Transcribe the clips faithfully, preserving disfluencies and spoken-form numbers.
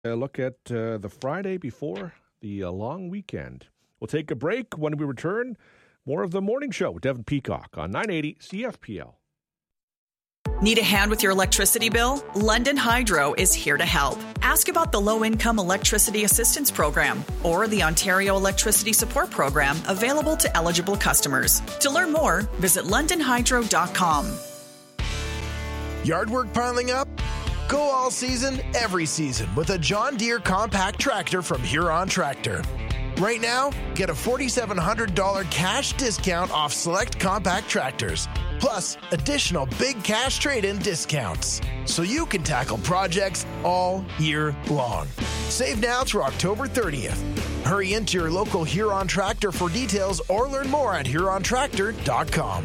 A look at uh, the Friday before the uh, long weekend. We'll take a break. When we return, more of the morning show with Devin Peacock on nine eighty C F P L. Need a hand with your electricity bill? London Hydro is here to help. Ask about the Low-Income Electricity Assistance Program or the Ontario Electricity Support Program available to eligible customers. To learn more, visit london hydro dot com. Yard work piling up? Go all season, every season with a John Deere compact tractor from Huron Tractor. Right now, get a four thousand seven hundred dollars cash discount off select compact tractors, plus additional big cash trade-in discounts, so you can tackle projects all year long. Save now through October thirtieth. Hurry into your local Huron Tractor for details or learn more at huron tractor dot com.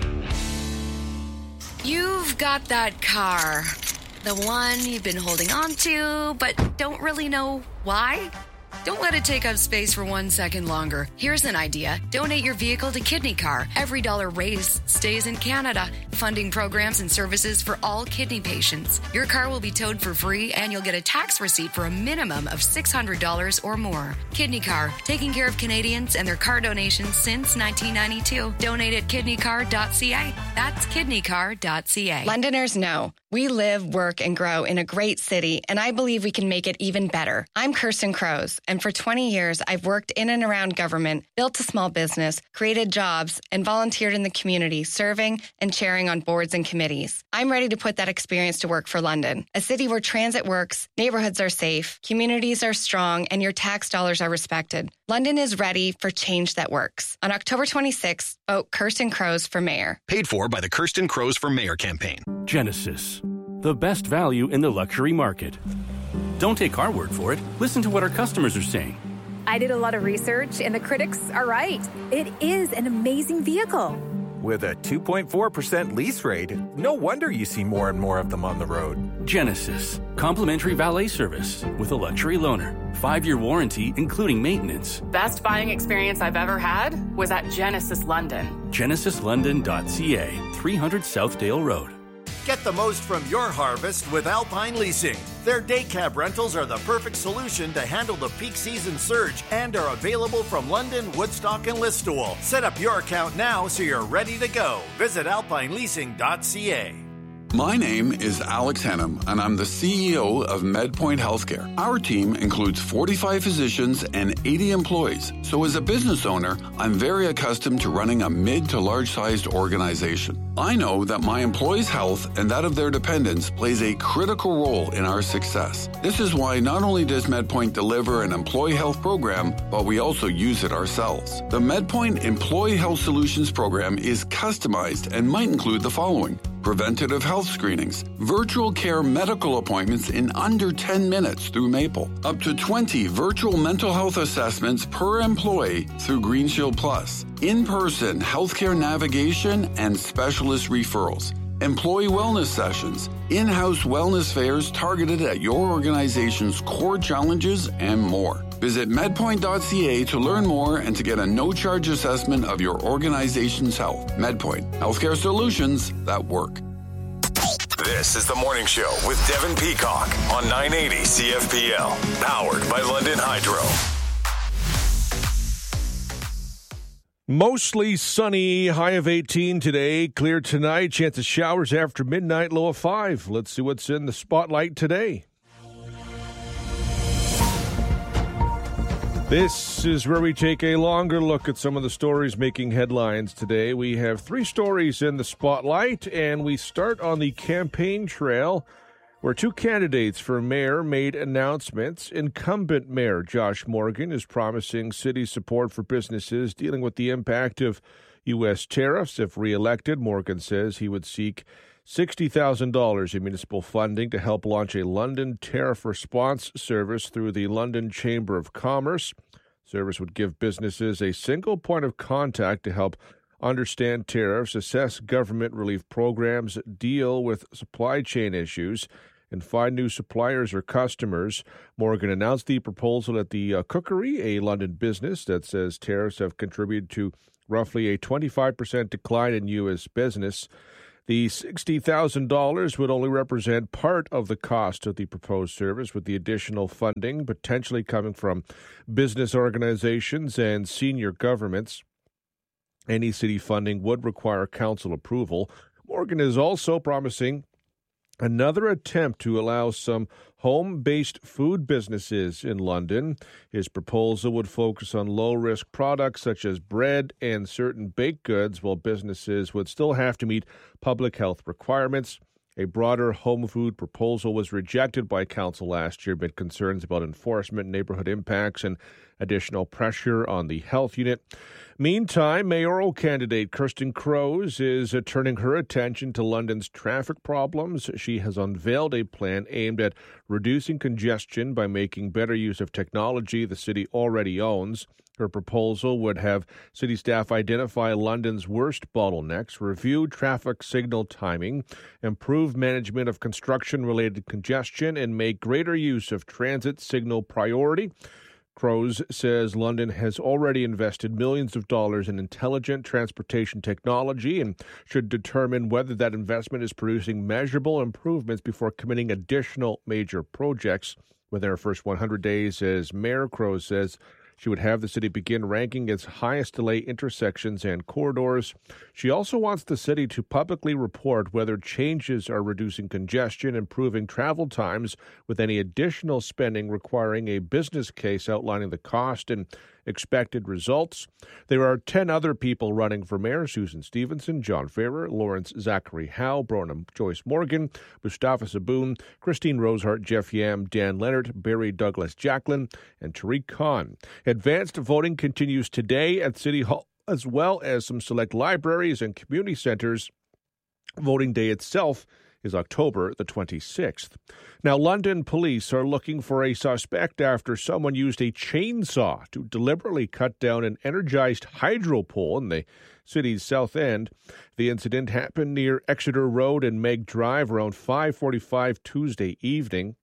You've got that car. The one you've been holding on to, but don't really know why? Don't let it take up space for one second longer. Here's an idea. Donate your vehicle to Kidney Car. Every dollar raised stays in Canada, funding programs and services for all kidney patients. Your car will be towed for free, and you'll get a tax receipt for a minimum of six hundred dollars or more. Kidney Car, taking care of Canadians and their car donations since nineteen ninety-two. Donate at kidney car dot c a. That's kidney car dot c a. Londoners know we live, work, and grow in a great city, and I believe we can make it even better. I'm Kirsten Crows, and for twenty years, I've worked in and around government, built a small business, created jobs, and volunteered in the community, serving and chairing on boards and committees. I'm ready to put that experience to work for London, a city where transit works, neighborhoods are safe, communities are strong, and your tax dollars are respected. London is ready for change that works. On October twenty-sixth, vote Kirsten Crows for mayor. Paid for by the Kirsten Crows for Mayor campaign. Genesis, the best value in the luxury market. Don't take our word for it. Listen to what our customers are saying. I did a lot of research, and the critics are right. It is an amazing vehicle. With a two point four percent lease rate, no wonder you see more and more of them on the road. Genesis, complimentary valet service with a luxury loaner. Five-year warranty, including maintenance. Best buying experience I've ever had was at Genesis London. genesis london dot c a, three hundred Southdale Road. Get the most from your harvest with Alpine Leasing. Their day cab rentals are the perfect solution to handle the peak season surge and are available from London, Woodstock, and Listowel. Set up your account now so you're ready to go. Visit alpine leasing dot c a. My name is Alex Hannum, and I'm the C E O of MedPoint Healthcare. Our team includes forty-five physicians and eighty employees. So as a business owner, I'm very accustomed to running a mid to large-sized organization. I know that my employees' health and that of their dependents plays a critical role in our success. This is why not only does MedPoint deliver an employee health program, but we also use it ourselves. The MedPoint Employee Health Solutions program is customized and might include the following: preventative health screenings, virtual care medical appointments in under ten minutes through Maple, up to twenty virtual mental health assessments per employee through GreenShield Plus, in-person healthcare navigation and specialist referrals, employee wellness sessions, in-house wellness fairs targeted at your organization's core challenges, and more. Visit medpoint dot c a to learn more and to get a no-charge assessment of your organization's health. MedPoint, healthcare solutions that work. This is The Morning Show with Devin Peacock on nine eighty C F P L, powered by London Hydro. Mostly sunny, high of eighteen today. Clear tonight, chance of showers after midnight, low of five. Let's see what's in the spotlight today. This is where we take a longer look at some of the stories making headlines today. We have three stories in the spotlight, and we start on the campaign trail, where two candidates for mayor made announcements. Incumbent Mayor Josh Morgan is promising city support for businesses dealing with the impact of U S tariffs. If reelected, Morgan says he would seek sixty thousand dollars in municipal funding to help launch a London tariff response service through the London Chamber of Commerce. Service would give businesses a single point of contact to help understand tariffs, assess government relief programs, deal with supply chain issues, and find new suppliers or customers. Morgan announced the proposal at the uh, Cookery, a London business that says tariffs have contributed to roughly a twenty-five percent decline in U S business. The sixty thousand dollars would only represent part of the cost of the proposed service, with the additional funding potentially coming from business organizations and senior governments. Any city funding would require council approval. Morgan is also promising another attempt to allow some home-based food businesses in London. His proposal would focus on low-risk products such as bread and certain baked goods, while businesses would still have to meet public health requirements. A broader home food proposal was rejected by council last year amid concerns about enforcement, neighborhood impacts, and additional pressure on the health unit. Meantime, mayoral candidate Kirsten Crows is uh, turning her attention to London's traffic problems. She has unveiled a plan aimed at reducing congestion by making better use of technology the city already owns. Her proposal would have city staff identify London's worst bottlenecks, review traffic signal timing, improve management of construction-related congestion, and make greater use of transit signal priority. Crows says London has already invested millions of dollars in intelligent transportation technology and should determine whether that investment is producing measurable improvements before committing additional major projects. Within her first one hundred days as mayor, Crows says she would have the city begin ranking its highest delay intersections and corridors. She also wants the city to publicly report whether changes are reducing congestion, improving travel times, with any additional spending requiring a business case outlining the cost and expected results. There are ten other people running for mayor: Susan Stevenson, John Ferrer, Lawrence Zachary Howe, Bronam Joyce Morgan, Mustafa Saboon, Christine Rosehart, Jeff Yam, Dan Leonard, Barry Douglas Jacklin, and Tariq Khan. Advanced voting continues today at City Hall, as well as some select libraries and community centers. Voting day itself is October the twenty-sixth. Now, London police are looking for a suspect after someone used a chainsaw to deliberately cut down an energized hydro pole in the city's south end. The incident happened near Exeter Road and Meg Drive around five forty-five Tuesday evening.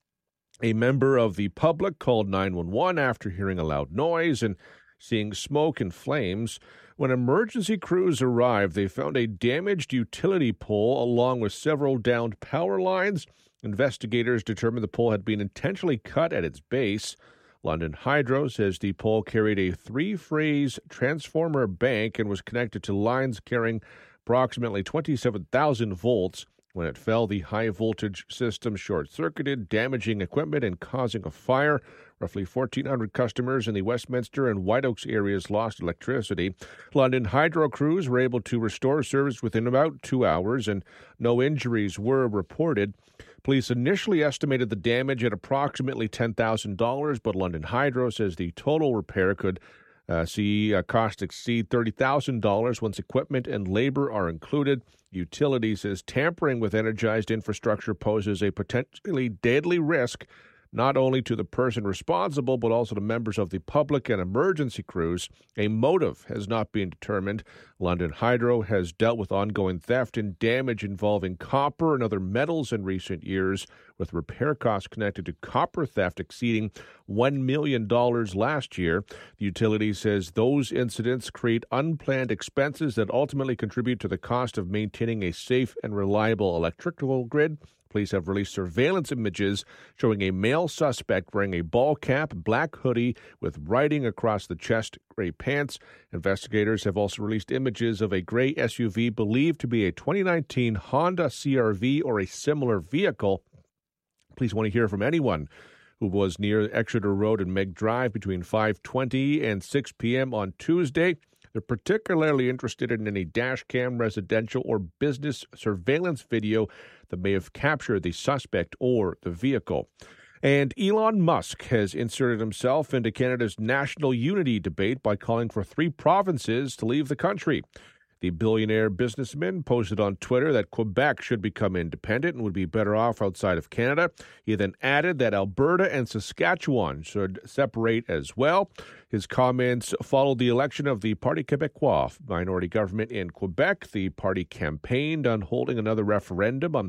A member of the public called nine one one after hearing a loud noise and seeing smoke and flames. When emergency crews arrived, they found a damaged utility pole along with several downed power lines. Investigators determined the pole had been intentionally cut at its base. London Hydro says the pole carried a three-phase transformer bank and was connected to lines carrying approximately twenty-seven thousand volts. When it fell, the high-voltage system short-circuited, damaging equipment and causing a fire. Roughly fourteen hundred customers in the Westminster and White Oaks areas lost electricity. London Hydro crews were able to restore service within about two hours, and no injuries were reported. Police initially estimated the damage at approximately ten thousand dollars, but London Hydro says the total repair could Uh, see uh, costs exceed thirty thousand dollars once equipment and labor are included. Utilities says tampering with energized infrastructure poses a potentially deadly risk, not only to the person responsible, but also to members of the public and emergency crews. A motive has not been determined. London Hydro has dealt with ongoing theft and damage involving copper and other metals in recent years, with repair costs connected to copper theft exceeding one million dollars last year. The utility says those incidents create unplanned expenses that ultimately contribute to the cost of maintaining a safe and reliable electrical grid. Police have released surveillance images showing a male suspect wearing a ball cap, black hoodie with writing across the chest, gray pants. Investigators have also released images of a gray S U V believed to be a twenty nineteen Honda C R V or a similar vehicle. Police want to hear from anyone who was near Exeter Road and Meg Drive between five twenty and six p.m. on Tuesday. They're particularly interested in any dash cam, residential, or business surveillance video that may have captured the suspect or the vehicle. And Elon Musk has inserted himself into Canada's national unity debate by calling for three provinces to leave the country. The billionaire businessman posted on Twitter that Quebec should become independent and would be better off outside of Canada. He then added that Alberta and Saskatchewan should separate as well. His comments followed the election of the Parti Québécois minority government in Quebec. The party campaigned on holding another referendum on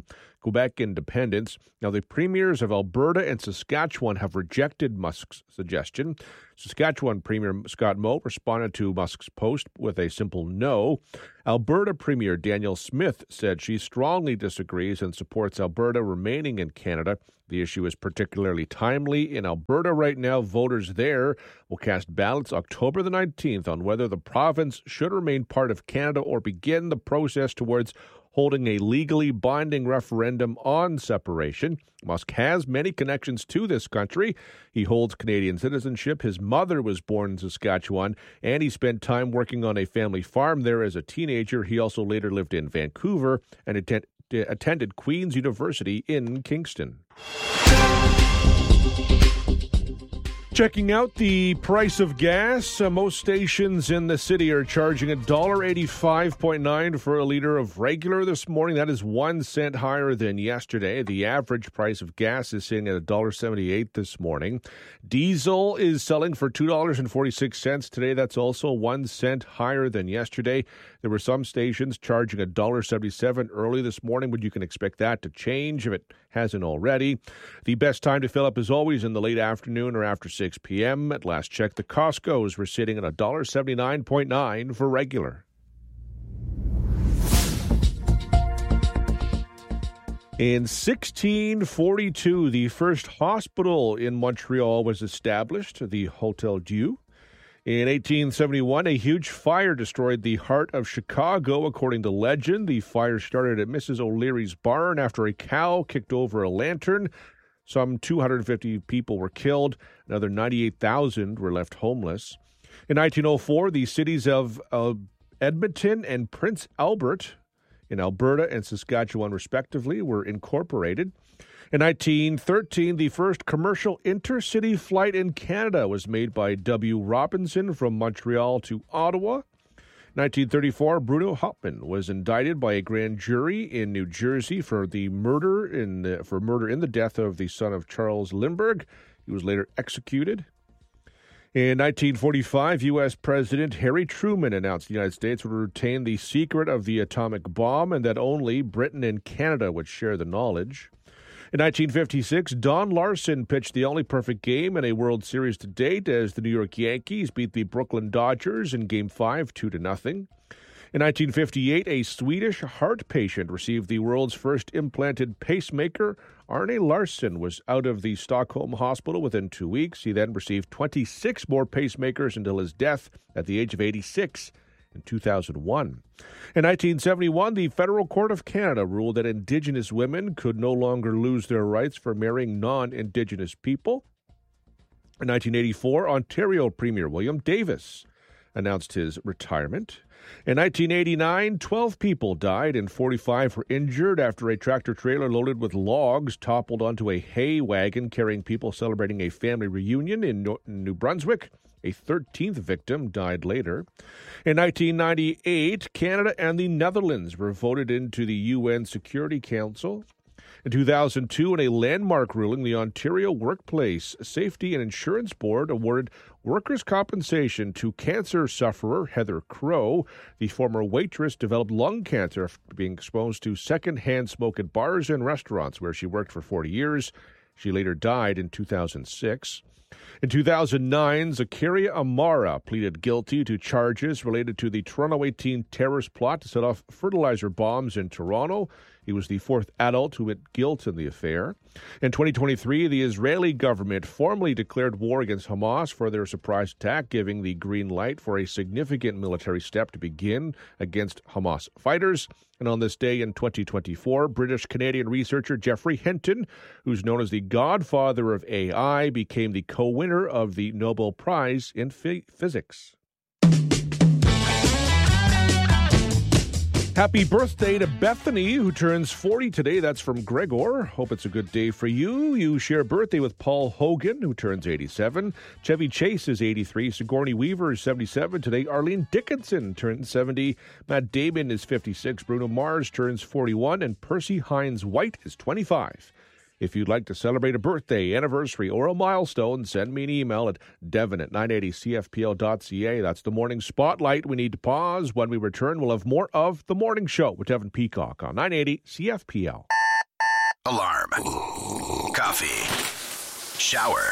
Quebec independence. Now, the premiers of Alberta and Saskatchewan have rejected Musk's suggestion. Saskatchewan Premier Scott Moe responded to Musk's post with a simple no. Alberta Premier Danielle Smith said she strongly disagrees and supports Alberta remaining in Canada. The issue is particularly timely. In Alberta right now, voters there will cast ballots October the nineteenth on whether the province should remain part of Canada or begin the process towards holding a legally binding referendum on separation. Musk has many connections to this country. He holds Canadian citizenship. His mother was born in Saskatchewan, and he spent time working on a family farm there as a teenager. He also later lived in Vancouver and attend- attended Queen's University in Kingston. Checking out the price of gas, uh, most stations in the city are charging one dollar eighty-five point nine for a liter of regular this morning. That is one cent higher than yesterday. The average price of gas is sitting at one dollar seventy-eight this morning. Diesel is selling for two dollars and forty-six cents today. That's also one cent higher than yesterday. There were some stations charging one dollar seventy-seven early this morning, but you can expect that to change if it hasn't already. The best time to fill up is always in the late afternoon or after six p.m. At last check, the Costco's were sitting at one dollar seventy-nine point nine for regular. In sixteen forty-two, the first hospital in Montreal was established, the Hotel Dieu. In eighteen seventy-one, a huge fire destroyed the heart of Chicago. According to legend, the fire started at Missus O'Leary's barn after a cow kicked over a lantern. Some two hundred fifty people were killed. Another ninety-eight thousand were left homeless. In nineteen oh four, the cities of uh, Edmonton and Prince Albert in Alberta and Saskatchewan, respectively, were incorporated. In nineteen thirteen, the first commercial intercity flight in Canada was made by W. Robinson from Montreal to Ottawa. nineteen thirty-four, Bruno Hauptmann was indicted by a grand jury in New Jersey for the murder in the, for murder in the death of the son of Charles Lindbergh. He was later executed. In nineteen forty-five, U S. President Harry Truman announced the United States would retain the secret of the atomic bomb and that only Britain and Canada would share the knowledge. In nineteen fifty-six, Don Larson pitched the only perfect game in a World Series to date as the New York Yankees beat the Brooklyn Dodgers in Game five, two to nothing. In nineteen fifty-eight, a Swedish heart patient received the world's first implanted pacemaker. Arne Larsson was out of the Stockholm hospital within two weeks. He then received twenty-six more pacemakers until his death at the age of eighty-six. In two thousand one. In nineteen seventy-one, the Federal Court of Canada ruled that Indigenous women could no longer lose their rights for marrying non-Indigenous people. In nineteen eighty-four, Ontario Premier William Davis announced his retirement. In nineteen eighty-nine, twelve people died and forty-five were injured after a tractor-trailer loaded with logs toppled onto a hay wagon carrying people celebrating a family reunion in New Brunswick. A thirteenth victim died later. In nineteen ninety-eight, Canada and the Netherlands were voted into the U N Security Council. In two thousand two, in a landmark ruling, the Ontario Workplace Safety and Insurance Board awarded workers' compensation to cancer sufferer Heather Crow. The former waitress developed lung cancer after being exposed to secondhand smoke at bars and restaurants where she worked for forty years. She later died in two thousand six. In two thousand nine, Zakaria Amara pleaded guilty to charges related to the Toronto eighteen terrorist plot to set off fertilizer bombs in Toronto. He was the fourth adult who admitted guilt in the affair. In twenty twenty-three, the Israeli government formally declared war against Hamas for their surprise attack, giving the green light for a significant military step to begin against Hamas fighters. And on this day in twenty twenty-four, British-Canadian researcher Geoffrey Hinton, who's known as the godfather of A I, became the co-winner of the Nobel Prize in F- Physics. Happy birthday to Bethany, who turns forty today. That's from Gregor. Hope it's a good day for you. You share birthday with Paul Hogan, who turns eighty-seven. Chevy Chase is eighty-three. Sigourney Weaver is seventy-seven today. Arlene Dickinson turns seventy. Matt Damon is fifty-six. Bruno Mars turns forty-one. And Percy Hines White is twenty-five. If you'd like to celebrate a birthday, anniversary, or a milestone, send me an email at devon at nine eighty c f p l dot c a. That's the Morning Spotlight. We need to pause. When we return, we'll have more of The Morning Show with Devon Peacock on nine eighty C F P L. Alarm. Coffee. Shower.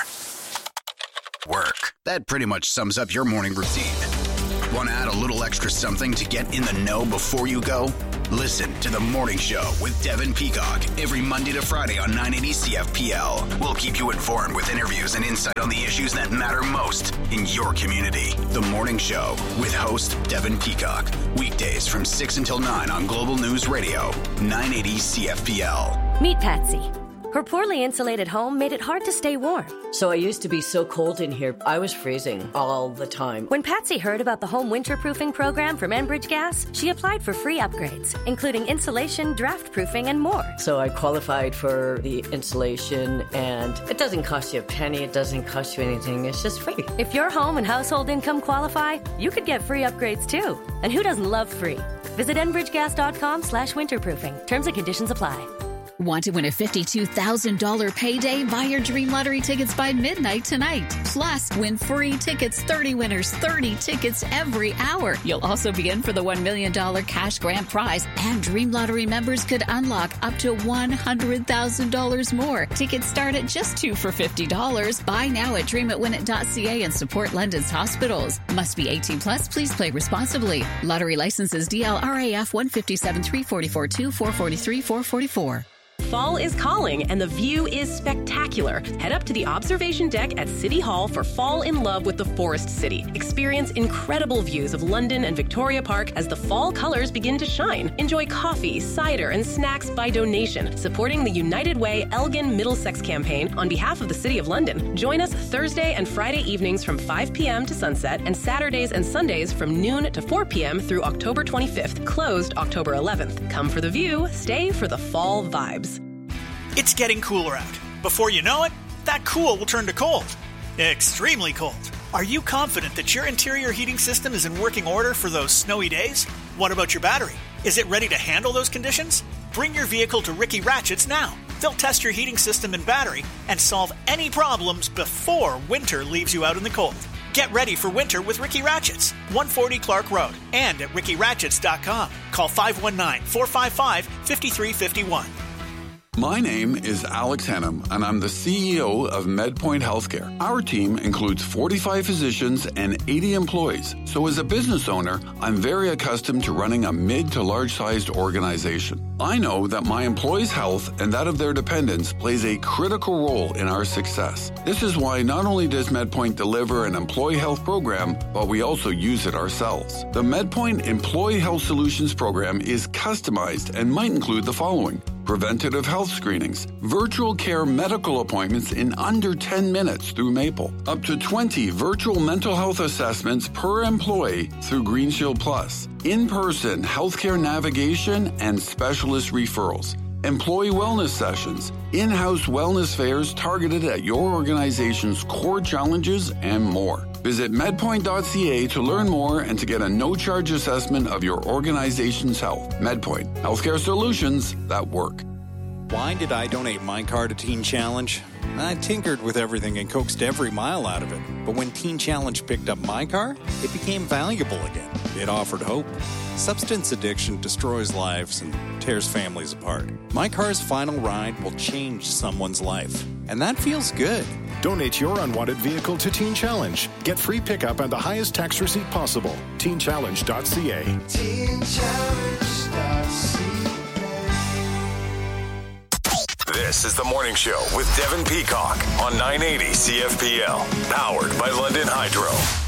Work. That pretty much sums up your morning routine. Want to add a little extra something to get in the know before you go? Listen to The Morning Show with Devin Peacock every Monday to Friday on nine eighty C F P L. We'll keep you informed with interviews and insight on the issues that matter most in your community. The Morning Show with host Devin Peacock. Weekdays from six until nine on Global News Radio, nine eighty C F P L. Meet Patsy. Her poorly insulated home made it hard to stay warm. So I used to be so cold in here, I was freezing all the time. When Patsy heard about the home winterproofing program from Enbridge Gas, she applied for free upgrades, including insulation, draft proofing, and more. So I qualified for the insulation, and it doesn't cost you a penny, it doesn't cost you anything, it's just free. If your home and household income qualify, you could get free upgrades too. And who doesn't love free? Visit enbridgegas.com slash winterproofing. Terms and conditions apply. Want to win a fifty-two thousand dollars payday? Buy your Dream Lottery tickets by midnight tonight. Plus, win free tickets, thirty winners, thirty tickets every hour. You'll also be in for the one million dollars cash grand prize, and Dream Lottery members could unlock up to one hundred thousand dollars more. Tickets start at just two for fifty dollars. Buy now at dream it win it dot c a and support London's hospitals. Must be eighteen plus. Please play responsibly. Lottery licenses D L R A F one five seven three four four two four four three four four four. Fall is calling and the view is spectacular. Head up to the observation deck at City Hall for Fall in Love with the Forest City. Experience incredible views of London and Victoria Park as the fall colors begin to shine. Enjoy coffee, cider, and snacks by donation, supporting the United Way Elgin Middlesex campaign on behalf of the City of London. Join us Thursday and Friday evenings from five p.m. to sunset and Saturdays and Sundays from noon to four p.m. through October twenty-fifth, closed October eleventh. Come for the view, stay for the fall vibes. It's getting cooler out. Before you know it, that cool will turn to cold. Extremely cold. Are you confident that your interior heating system is in working order for those snowy days? What about your battery? Is it ready to handle those conditions? Bring your vehicle to Ricky Ratchets now. They'll test your heating system and battery and solve any problems before winter leaves you out in the cold. Get ready for winter with Ricky Ratchets, one forty Clark Road, and at ricky ratchets dot com. Call five one nine, four five five, five three five one. My name is Alex Hennum, and I'm the C E O of MedPoint Healthcare. Our team includes forty-five physicians and eighty employees. So as a business owner, I'm very accustomed to running a mid to large-sized organization. I know that my employees' health and that of their dependents plays a critical role in our success. This is why not only does MedPoint deliver an employee health program, but we also use it ourselves. The MedPoint Employee Health Solutions program is customized and might include the following: preventative health screenings, virtual care medical appointments in under ten minutes through Maple, up to twenty virtual mental health assessments per employee through Green Shield Plus, in-person healthcare navigation and specialist referrals, employee wellness sessions, in-house wellness fairs targeted at your organization's core challenges, and more. Visit medpoint dot c a to learn more and to get a no-charge assessment of your organization's health. MedPoint, healthcare solutions that work. Why did I donate my car to Teen Challenge? I tinkered with everything and coaxed every mile out of it. But when Teen Challenge picked up my car, it became valuable again. It offered hope. Substance addiction destroys lives and tears families apart. My car's final ride will change someone's life. And that feels good. Donate your unwanted vehicle to Teen Challenge. Get free pickup and the highest tax receipt possible. teen challenge dot c a. teen challenge dot c a. This is The Morning Show with Devin Peacock on nine eighty C F P L. Powered by London Hydro.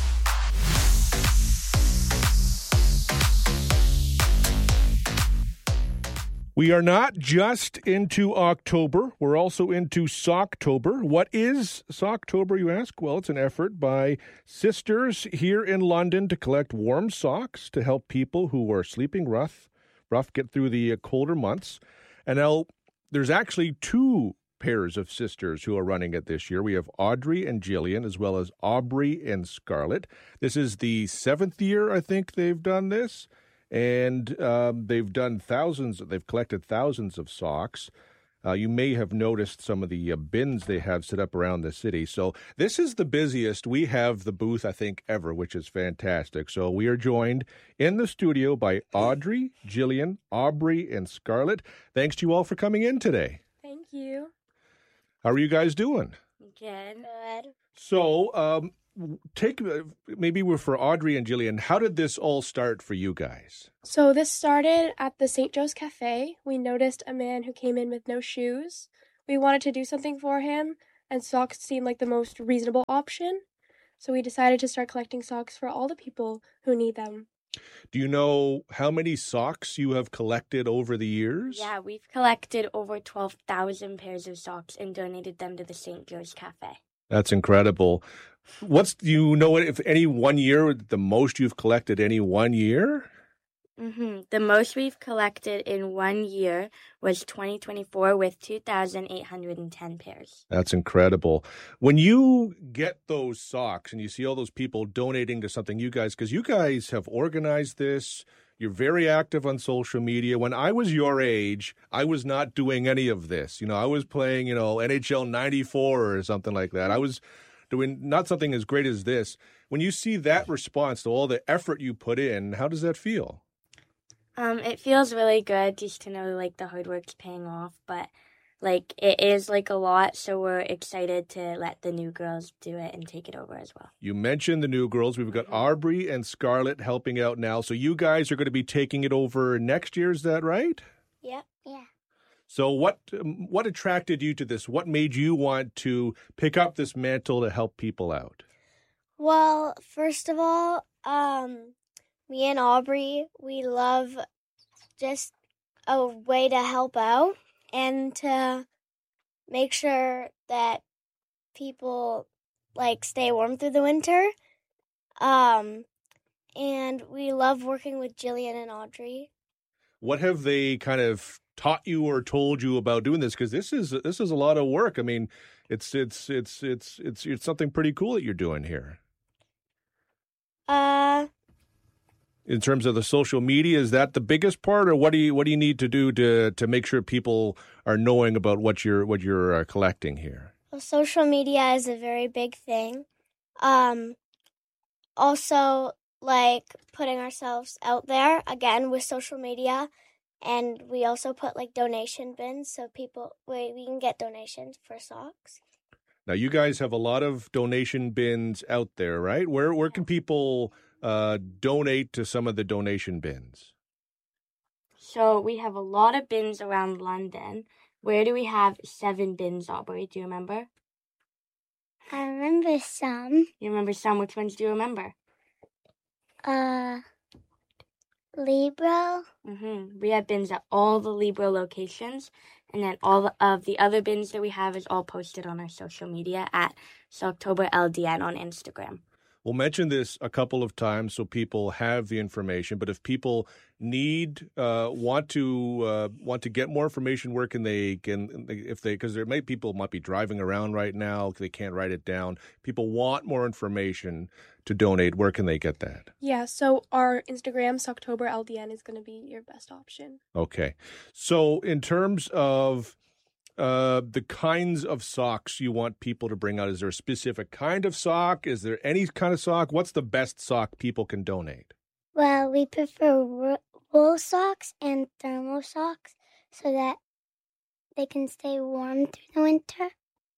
We are not just into October, we're also into Socktober. What is Socktober, you ask? Well, it's an effort by sisters here in London to collect warm socks to help people who are sleeping rough, rough get through the colder months. And now there's actually two pairs of sisters who are running it this year. We have Audrey and Jillian, as well as Aubrey and Scarlett. This is the seventh year, I think, they've done this. And um, they've done thousands, they've collected thousands of socks. Uh, you may have noticed some of the uh, bins they have set up around the city. So this is the busiest we have the booth, I think, ever, which is fantastic. So we are joined in the studio by Audrey, Jillian, Aubrey, and Scarlett. Thanks to you all for coming in today. Thank you. How are you guys doing? Good. Good. So, um, take maybe we're for Audrey and Jillian. How did this all start for you guys? So this started at the Saint Joe's Cafe. We noticed a man who came in with no shoes. We wanted to do something for him, and socks seemed like the most reasonable option. So we decided to start collecting socks for all the people who need them. Do you know how many socks you have collected over the years? Yeah, we've collected over twelve thousand pairs of socks and donated them to the Saint Joe's Cafe. That's incredible. What's, do you know if any one year, the most you've collected any one year? Mm-hmm. The most we've collected in one year was twenty twenty-four with two thousand eight hundred ten pairs. That's incredible. When you get those socks and you see all those people donating to something, you guys, because you guys have organized this, you're very active on social media. When I was your age, I was not doing any of this. You know, I was playing, you know, N H L ninety-four or something like that. I was doing not something as great as this. When you see that response to all the effort you put in, how does that feel? Um, it feels really good just to know, like, the hard work's paying off, but, like, it is, like, a lot, so we're excited to let the new girls do it and take it over as well. You mentioned the new girls. We've got Aubrey and Scarlett helping out now, so you guys are going to be taking it over next year, is that right? Yep. Yeah. So what um, what attracted you to this? What made you want to pick up this mantle to help people out? Well, first of all, um... me and Aubrey, we love just a way to help out and to make sure that people, like, stay warm through the winter. Um, and we love working with Jillian and Audrey. What have they kind of taught you or told you about doing this? Because this is this is a lot of work. I mean, it's it's it's it's it's it's something pretty cool that you're doing here. Uh. In terms of the social media, is that the biggest part, or what do you what do you need to do to to make sure people are knowing about what you're what you're uh, collecting here? Well, social media is a very big thing. Um, also, like putting ourselves out there again with social media, and we also put like donation bins so people we we can get donations for socks. Now, you guys have a lot of donation bins out there, right? Where where can people uh, donate to some of the donation bins? So we have a lot of bins around London. Where do we have seven bins, Aubrey? Do you remember? I remember some. You remember some? Which ones do you remember? Uh, Libro. Mm-hmm. We have bins at all the Libro locations. And then all of the other bins that we have is all posted on our social media at Socktober L D N on Instagram. We'll mention this a couple of times so people have the information. But if people need, uh, want to, uh, want to get more information, where can they? Can if they? Because there may people might be driving around right now, they can't write it down. People want more information to donate. Where can they get that? Yeah, so our Instagram, Socktober L D N, is going to be your best option. Okay, so in terms of Uh, the kinds of socks you want people to bring out, is there a specific kind of sock? Is there any kind of sock? What's the best sock people can donate? Well, we prefer wool socks and thermal socks so that they can stay warm through the winter.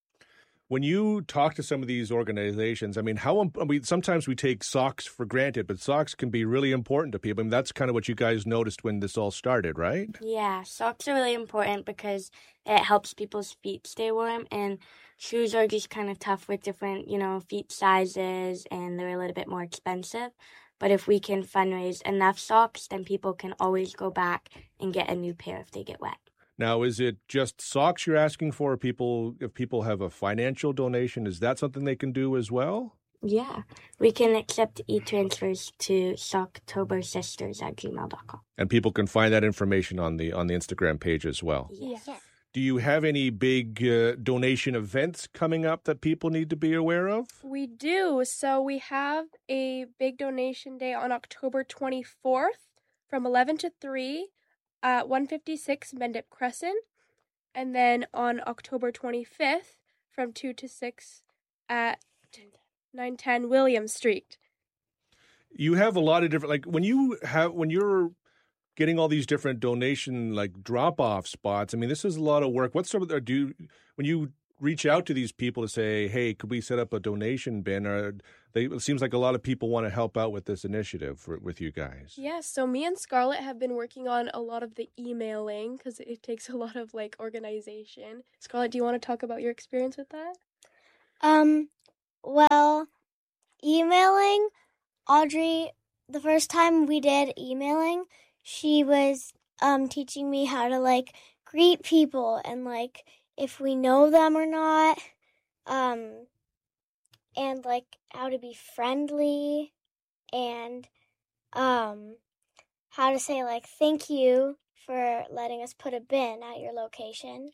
When you talk to some of these organizations, I mean, how I mean, sometimes we take socks for granted, but socks can be really important to people. I mean, that's kind of what you guys noticed when this all started, right? Yeah, socks are really important because it helps people's feet stay warm, and shoes are just kind of tough with different, you know, feet sizes, and they're a little bit more expensive. But if we can fundraise enough socks, then people can always go back and get a new pair if they get wet. Now, is it just socks you're asking for? People, if people have a financial donation, is that something they can do as well? Yeah, we can accept e-transfers to socktobersisters at gmail dot com. And people can find that information on the on the Instagram page as well. Yes. yes. Do you have any big uh, donation events coming up that people need to be aware of? We do. So we have a big donation day on October twenty-fourth from eleven to three. At one fifty-six Mendip Crescent, and then on October twenty-fifth from two to six at nine ten William Street. You have a lot of different, like when you have, when you're getting all these different donation like drop-off spots. I mean, this is a lot of work. What's some of the, do you, when you reach out to these people to say, hey, could we set up a donation bin? Or they, it seems like a lot of people want to help out with this initiative for, with you guys. Yeah, so me and Scarlett have been working on a lot of the emailing because it takes a lot of like organization. Scarlett, do you want to talk about your experience with that? Um, well, emailing, Audrey, the first time we did emailing, she was um teaching me how to like greet people and like if we know them or not, um, and like how to be friendly and um, how to say like thank you for letting us put a bin at your location.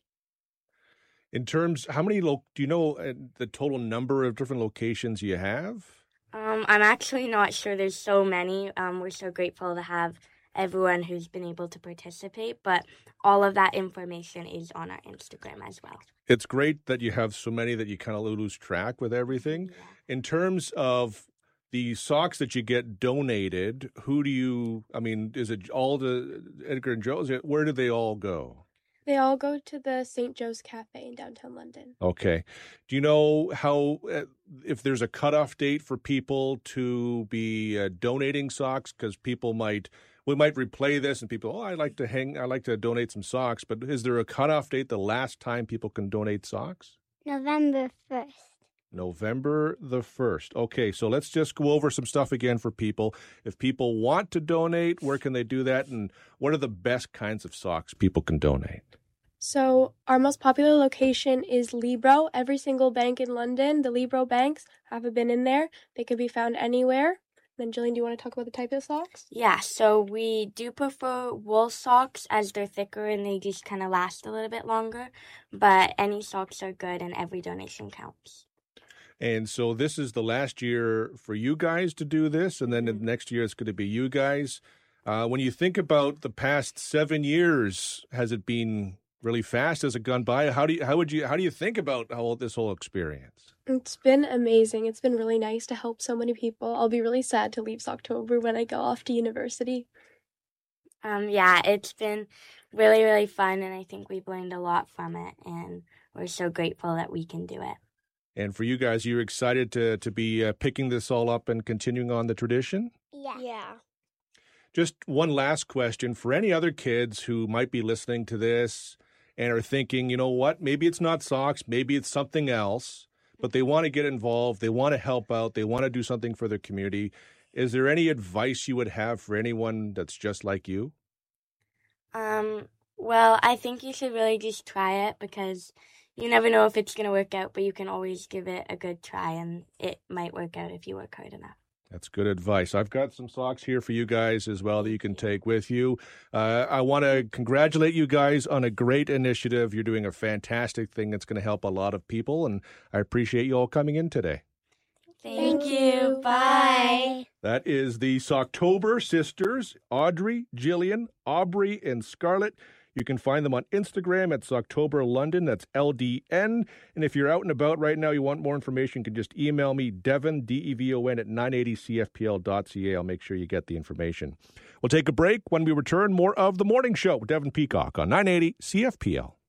In terms, how many, lo- do you know uh, the total number of different locations you have? Um, I'm actually not sure. There's so many. Um, we're so grateful to have everyone who's been able to participate, but all of that information is on our Instagram as well. It's great that you have so many that you kind of lose track with everything. Yeah. In terms of the socks that you get donated, who do you, I mean, is it all the Edgar and Joe's? Where do they all go? They all go to the Saint Joe's Cafe in downtown London. Okay. Do you know how, uh, if there's a cutoff date for people to be uh, donating socks? Because people might, we might replay this and people, oh, I'd like to hang, I'd like to donate some socks. But is there a cutoff date, the last time people can donate socks? November first. November the first. Okay, so let's just go over some stuff again for people. If people want to donate, where can they do that? And what are the best kinds of socks people can donate? So our most popular location is Libro. Every single bank in London, the Libro banks, have a bin in there. They can be found anywhere. Then, Jillian, do you want to talk about the type of socks? Yeah, so we do prefer wool socks as they're thicker and they just kind of last a little bit longer. But any socks are good and every donation counts. And so this is the last year for you guys to do this, and then mm-hmm. next year it's going to be you guys. Uh, when you think about the past seven years, has it been really fast? Has it gone by? How do you how would you how do you think about how this whole experience? It's been amazing. It's been really nice to help so many people. I'll be really sad to leave October when I go off to university. Um, yeah, it's been really, really fun, and I think we've learned a lot from it, and we're so grateful that we can do it. And for you guys, you're excited to to be uh, picking this all up and continuing on the tradition? Yeah. Yeah. Just one last question for any other kids who might be listening to this and are thinking, you know what, maybe it's not socks, maybe it's something else, but they want to get involved, they want to help out, they want to do something for their community. Is there any advice you would have for anyone that's just like you? Um, well, I think you should really just try it because you never know if it's going to work out, but you can always give it a good try, and it might work out if you work hard enough. That's good advice. I've got some socks here for you guys as well that you can take with you. Uh, I want to congratulate you guys on a great initiative. You're doing a fantastic thing that's going to help a lot of people, and I appreciate you all coming in today. Thank you. Bye. That is the Socktober sisters, Audrey, Jillian, Aubrey, and Scarlett. You can find them on Instagram at Socktober London. That's L D N. And if you're out and about right now, you want more information, you can just email me, Devon, D E V O N, at nine eighty C F P L dot C A. I'll make sure you get the information. We'll take a break. When we return, more of The Morning Show with Devon Peacock on nine eighty C F P L.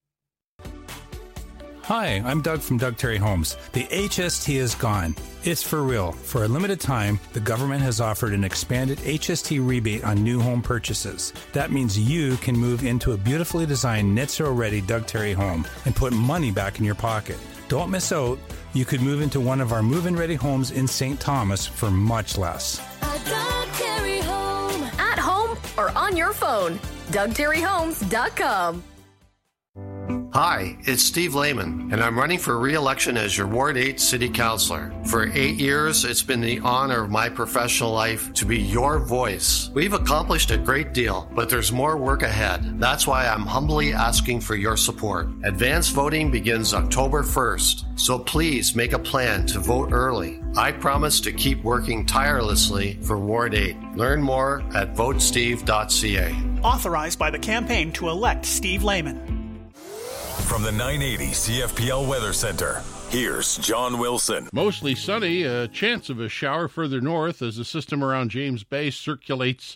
Hi, I'm Doug from Doug Terry Homes. The H S T is gone. It's for real. For a limited time, the government has offered an expanded H S T rebate on new home purchases. That means you can move into a beautifully designed net zero ready Doug Terry home and put money back in your pocket. Don't miss out. You could move into one of our move-in ready homes in Saint Thomas for much less. A Doug Terry home. At home or on your phone. Doug Terry Homes dot com. Hi, it's Steve Lehman, and I'm running for re-election as your Ward eight City Councilor. For eight years, it's been the honor of my professional life to be your voice. We've accomplished a great deal, but there's more work ahead. That's why I'm humbly asking for your support. Advance voting begins October first, so please make a plan to vote early. I promise to keep working tirelessly for Ward eight. Learn more at vote steve dot c a. Authorized by the campaign to elect Steve Lehman. From the nine eighty C F P L Weather Center, here's John Wilson. Mostly sunny, a chance of a shower further north as the system around James Bay circulates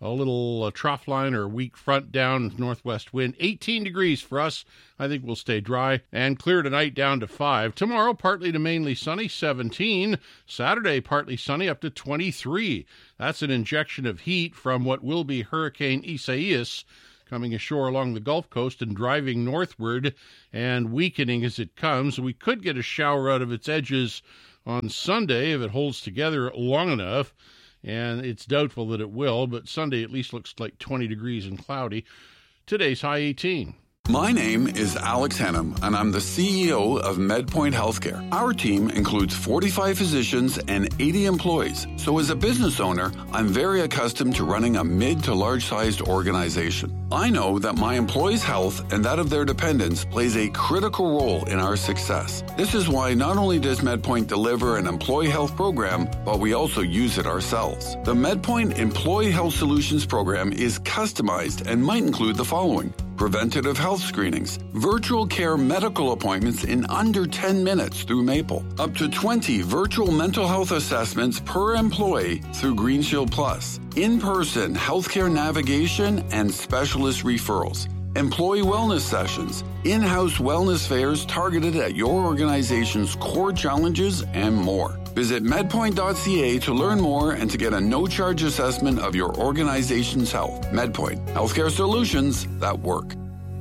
a little uh, trough line or weak front down, northwest wind. eighteen degrees for us. I think we'll stay dry and clear tonight down to five. Tomorrow, partly to mainly sunny, seventeen. Saturday, partly sunny, up to twenty-three. That's an injection of heat from what will be Hurricane Isaias, coming ashore along the Gulf Coast and driving northward and weakening as it comes. We could get a shower out of its edges on Sunday if it holds together long enough, and it's doubtful that it will, but Sunday at least looks like twenty degrees and cloudy. Today's high eighteen. My name is Alex Hennum, and I'm the C E O of MedPoint Healthcare. Our team includes forty-five physicians and eighty employees. So as a business owner, I'm very accustomed to running a mid to large-sized organization. I know that my employees' health and that of their dependents plays a critical role in our success. This is why not only does MedPoint deliver an employee health program, but we also use it ourselves. The MedPoint Employee Health Solutions program is customized and might include the following: preventative health screenings, virtual care medical appointments in under ten minutes through Maple, up to twenty virtual mental health assessments per employee through GreenShield Plus, in-person healthcare navigation and specialist referrals, employee wellness sessions, in-house wellness fairs targeted at your organization's core challenges, and more. Visit medpoint dot c a to learn more and to get a no-charge assessment of your organization's health. MedPoint, healthcare solutions that work.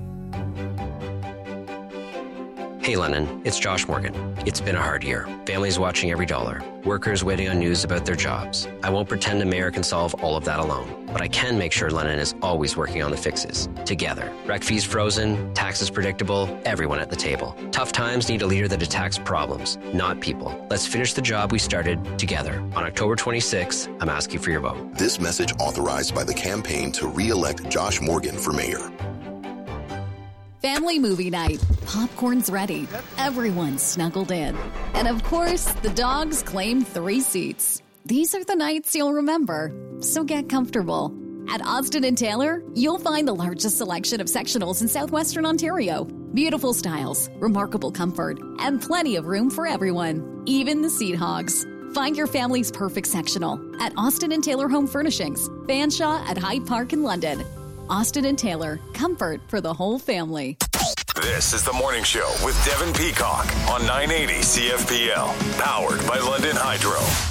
Hey London, it's Josh Morgan. It's been a hard year. Families watching every dollar. Workers waiting on news about their jobs. I won't pretend a mayor can solve all of that alone, but I can make sure London is always working on the fixes. Together. Rec fees frozen, taxes predictable, everyone at the table. Tough times need a leader that attacks problems, not people. Let's finish the job we started together. On October twenty-sixth, I'm asking for your vote. This message authorized by the campaign to re-elect Josh Morgan for mayor. Family movie night. Popcorn's ready. Everyone's snuggled in. And of course, the dogs claim three seats. These are the nights you'll remember, so get comfortable. At Austin and Taylor, you'll find the largest selection of sectionals in southwestern Ontario. Beautiful styles, remarkable comfort, and plenty of room for everyone, even the seat hogs. Find your family's perfect sectional at Austin and Taylor Home Furnishings, Fanshawe at Hyde Park in London. Austin and Taylor, comfort for the whole family. This is the Morning Show with Devin Peacock on nine eighty C F P L, powered by London Hydro.